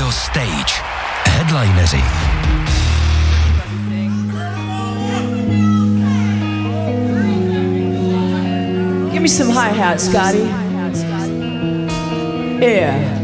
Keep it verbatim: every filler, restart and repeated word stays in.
Radio Stage. Headlineři. Give me some hi-hat, Scotty. Yeah.